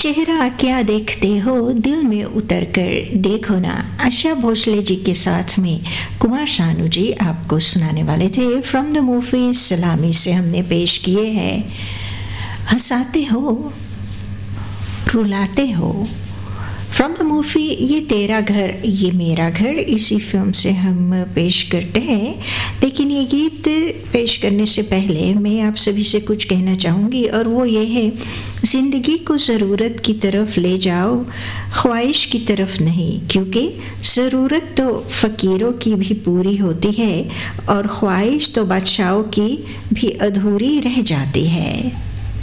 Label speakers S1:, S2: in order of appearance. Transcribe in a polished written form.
S1: चेहरा क्या देखते हो दिल में उतर कर देखो ना, आशा भोसले जी के साथ में कुमार शानू जी आपको सुनाने वाले थे। फ्रॉम द मूवी सलामी से हमने पेश किए हैं हंसाते हो रुलाते हो। फ्रॉम द मूवी ये तेरा घर ये मेरा घर, इसी फिल्म से हम पेश करते हैं। लेकिन ये गीत पेश करने से पहले मैं आप सभी से कुछ कहना चाहूँगी, और वो ये है, ज़िंदगी को ज़रूरत की तरफ ले जाओ, ख्वाहिश की तरफ नहीं, क्योंकि ज़रूरत तो फ़कीरों की भी पूरी होती है और ख्वाहिश तो बादशाहों की भी अधूरी रह जाती है।